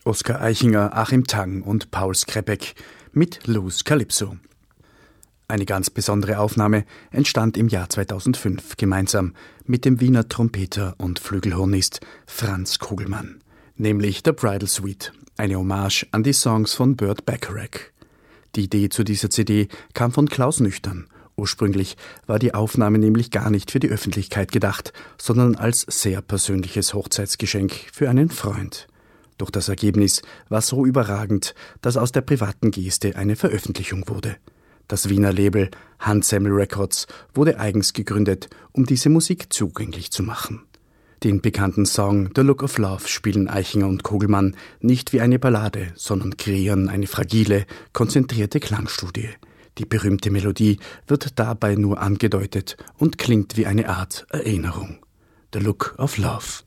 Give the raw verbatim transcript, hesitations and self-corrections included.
Oskar Eichinger, Achim Tang und Paul Skrebek mit Loose Calypso. Eine ganz besondere Aufnahme entstand im Jahr zweitausendfünf gemeinsam mit dem Wiener Trompeter und Flügelhornist Franz Kugelmann, nämlich The Bridal Suite, eine Hommage an die Songs von Burt Bacharach. Die Idee zu dieser C D kam von Klaus Nüchtern. Ursprünglich war die Aufnahme nämlich gar nicht für die Öffentlichkeit gedacht, sondern als sehr persönliches Hochzeitsgeschenk für einen Freund. Doch das Ergebnis war so überragend, dass aus der privaten Geste eine Veröffentlichung wurde. Das Wiener Label Handsemmel Records wurde eigens gegründet, um diese Musik zugänglich zu machen. Den bekannten Song The Look of Love spielen Eichinger und Kugelmann nicht wie eine Ballade, sondern kreieren eine fragile, konzentrierte Klangstudie. Die berühmte Melodie wird dabei nur angedeutet und klingt wie eine Art Erinnerung. The Look of Love.